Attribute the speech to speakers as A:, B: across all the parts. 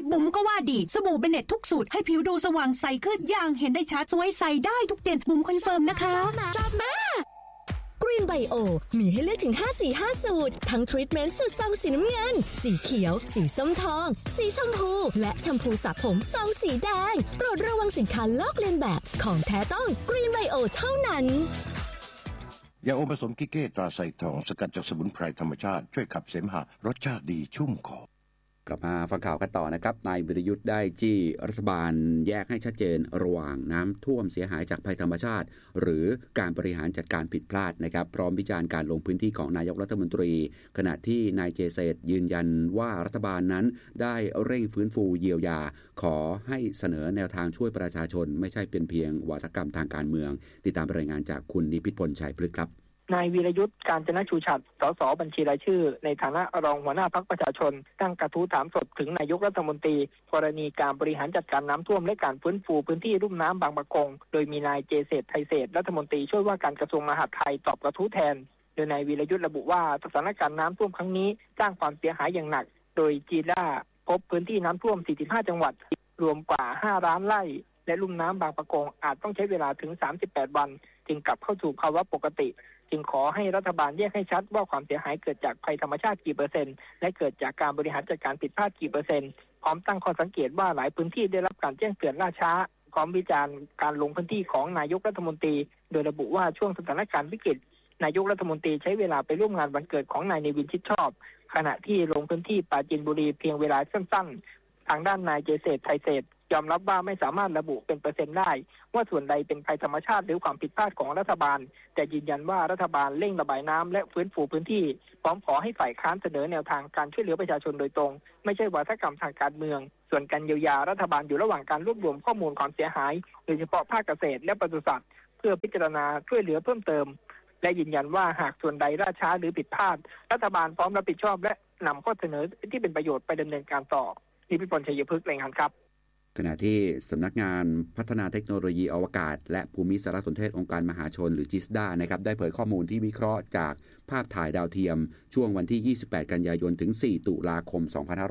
A: บุ๋มก็ว่าดีสบู่เบเน็ตทุกสูตรให้ผิวดูสว่างใสขึ้นอย่างเห็นได้ชัดสวยใสได้ทุกเดือนบุ๋มคอนเฟิร์มนะคะ
B: ชอบมากกรีนไบโอมีให้เลือกถึง5 สี5สูตรทั้งทรีทเมนต์สูตรซองสีน้ำเงินสีเขียวสีส้มทองสีชมพูและแชมพูสระผมซองสีแดงโปรดระวังสินค้าลอกเลียนแบบของแท้ต้องกรีนไบโอเท่านั้น
C: ยาอมผสมกิเก้ตราไซทองสกัดจากสมุนไพรธรรมชาติช่วยขับเสมหะรสชาติดีชุ่มคอก
D: ลับมาฟังข่าวกันต่อนะครับนายวิรยุทธ์ได้จี้รัฐบาลแยกให้ชัดเจนระหว่างน้ำท่วมเสียหายจากภัยธรรมชาติหรือการบริหารจัดการผิดพลาดนะครับพร้อมวิจารณ์การลงพื้นที่ของนายกรัฐมนตรีขณะที่นายเจเศษยืนยันว่ารัฐบาลนั้นได้เร่งฟื้นฟูเยียวยาขอให้เสนอแนวทางช่วยประชาชนไม่ใช่เป็นเพียงวาทกรรมทางการเมืองติดตามรายงานจากคุณนิพิษพลชัยพฤกษ์ครับ
E: นายวีรยุทธ์การจนะชูฉัตร สส.บัญชีรายชื่อในฐานะรองหัวหน้าพรรคประชาชนตั้งกระทู้ถามสดถึงนายกรัฐมนตรีกรณีการบริหารจัดการน้ำท่วมและการฟื้นฟูพื้นที่ลุ่มน้ำบางปะกงโดยมีนายเจเศษไทยเศษรัฐมนตรีช่วยว่าการกระทรวงมหาดไทยตอบกระทู้แทนโดยนายวีรยุทธ์ระบุว่าสถานการณ์น้ำท่วมครั้งนี้สร้างความเสียหายอย่างหนักโดยจีน่าพบพื้นที่น้ำท่วม45จังหวัดรวมกว่า5ล้านไร่และลุ่มน้ำบางปะกงอาจต้องใช้เวลาถึง38วันจึงกลับเข้าสู่ภาวะปกติจึงขอให้รัฐบาลแยกให้ชัดว่าความเสียหายเกิดจากภัยธรรมชาติกี่เปอร์เซ็นต์และเกิดจากการบริหารจัดการผิดพลาดกี่เปอร์เซ็นต์พร้อมตั้งข้อสังเกตว่าหลายพื้นที่ได้รับการแจ้งเตือนล่าช้าพร้อมวิจารณ์การลงพื้นที่ของนายกรัฐมนตรีโดยระบุว่าช่วงสถานการณ์วิกฤตนายกรัฐมนตรีใช้เวลาไปร่วมงานวันเกิดของนายเนวินชิดชอบขณะที่ลงพื้นที่ปราจีนบุรีเพียงเวลาสั้นๆทางด้านนายเจเศษไทยเศษยอมรับว่าไม่สามารถระบุเป็นเปอร์เซ็นต์ได้ว่าส่วนใดเป็นภัยธรรมชาติหรือความผิดพลาดของรัฐบาลแต่ยืนยันว่ารัฐบาลเร่งระบายน้ำและฟื้นฟูพื้นที่พร้อมขอให้ฝ่ายค้านเสนอแนวทางการช่วยเหลือประชาชนโดยตรงไม่ใช่วาทกรรมทางการเมืองส่วนการเยียวยารัฐบาลอยู่ระหว่างการรวบรวมข้อมูลความเสียหายโดยเฉพาะภาคเกษตรและปศุสัตว์เพื่อพิจารณาช่วยเหลือเพิ่มเติมและยืนยันว่าหากส่วนใดล่าช้าหรือผิดพลาดรัฐบาลพร้อมรับผิดชอบและนำข้อเสนอที่เป็นประโยชน์ไปดำเนินการต่อนิพิษพลชัยพฤกษ์รายงานครับ
D: ขณะที่สำนักงานพัฒนาเทคโนโลยีอวกาศและภูมิสารสนเทศองค์การมหาชนหรือจิสดานะครับได้เผยข้อมูลที่วิเคราะห์จากภาพถ่ายดาวเทียมช่วงวันที่28กันยายนถึง4ตุลาคม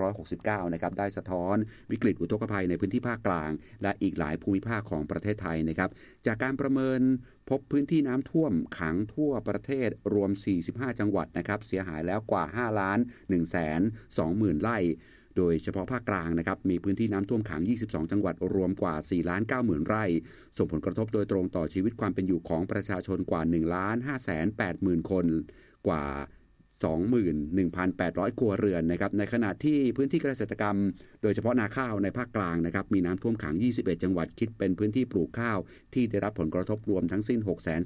D: 2569นะครับได้สะท้อนวิกฤตอุทกภัยในพื้นที่ภาคกลางและอีกหลายภูมิภาคของประเทศไทยนะครับจากการประเมินพบพื้นที่น้ำท่วมขังทั่วประเทศรวม45จังหวัดนะครับเสียหายแล้วกว่า5,120,000 ไร่โดยเฉพาะภาคกลางนะครับมีพื้นที่น้ำท่วมขัง22จังหวัดรวมกว่า 4,90,000 ไร่ส่งผลกระทบโดยตรงต่อชีวิตความเป็นอยู่ของประชาชนกว่า 1,580,000 คนกว่า 21,800 ครัวเรือนนะครับในขณะที่พื้นที่เกษตรกรรมโดยเฉพาะนาข้าวในภาคกลางนะครับมีน้ำท่วมขัง21จังหวัดคิดเป็นพื้นที่ปลูกข้าวที่ได้รับผลกระทบรวมทั้งสิ้น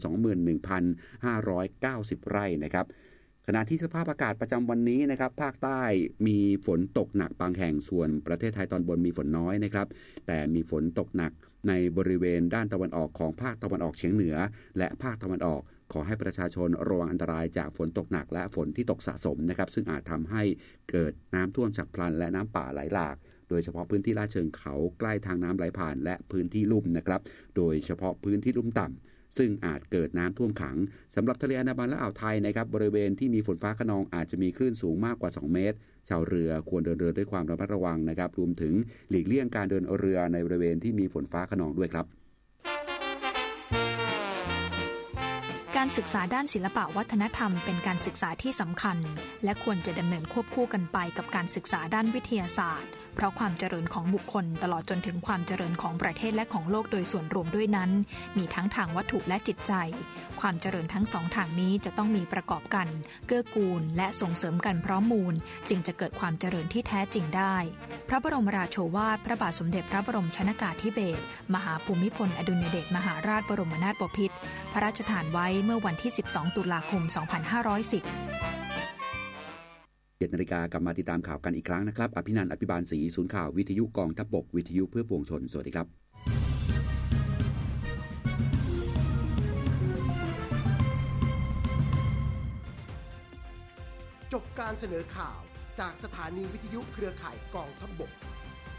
D: 621,590 ไร่นะครับขณะที่สภาพอากาศประจำวันนี้นะครับภาคใต้มีฝนตกหนักบางแห่งส่วนประเทศไทยตอนบนมีฝนน้อยนะครับแต่มีฝนตกหนักในบริเวณด้านตะวันออกของภาคตะวันออกเฉียงเหนือและภาคตะวันออกขอให้ประชาชนระวังอันตรายจากฝนตกหนักและฝนที่ตกสะสมนะครับซึ่งอาจทำให้เกิดน้ำท่วมฉับพลันและน้ำป่าไหลหลากโดยเฉพาะพื้นที่ลาดเชิงเขาใกล้ทางน้ำไหลผ่านและพื้นที่ลุ่มนะครับโดยเฉพาะพื้นที่ลุ่มต่ำซึ่งอาจเกิดน้ำท่วมขังสำหรับทะเลอันดามันและอ่าวไทยนะครับบริเวณที่มีฝนฟ้าคะนองอาจจะมีคลื่นสูงมากกว่า2เมตรชาวเรือควรเดินเรือด้วยความระมัดระวังนะครับรวมถึงหลีกเลี่ยงการเดินเรือในบริเวณที่มีฝนฟ้าคะนองด้วยครับ
F: การศึกษาด้านศิลปะวัฒนธรรมเป็นการศึกษาที่สำคัญและควรจะดำเนินควบคู่กันไปกับการศึกษาด้านวิทยาศาสตร์เพราะความเจริญของบุคคลตลอดจนถึงความเจริญของประเทศและของโลกโดยส่วนรวมด้วยนั้นมีทั้งทางวัตถุและจิตใจความเจริญทั้งสองทางนี้จะต้องมีประกอบกันเกื้อกูลและส่งเสริมกันพร้อมมูลจึงจะเกิดความเจริญที่แท้จริงได้พระบรมราโชวาทพระบาทสมเด็จพระบรมชนกาธิเบศรมหาภูมิพลอดุลยเดชมหาราชบรมนาถบพิตรพระราชทานไว้เมื่อวันที่12ตุลาคม2510
D: 7 นาฬิกากลับมาติดตามข่าวกันอีกครั้งนะครับอภินันท์อภิบาลศรีศูนย์ข่าววิทยุกองทัพบกวิทยุเพื่อปวงชนสวัสดีครับ
G: จบการเสนอข่าวจากสถานีวิทยุเครือข่ายกองทัพบก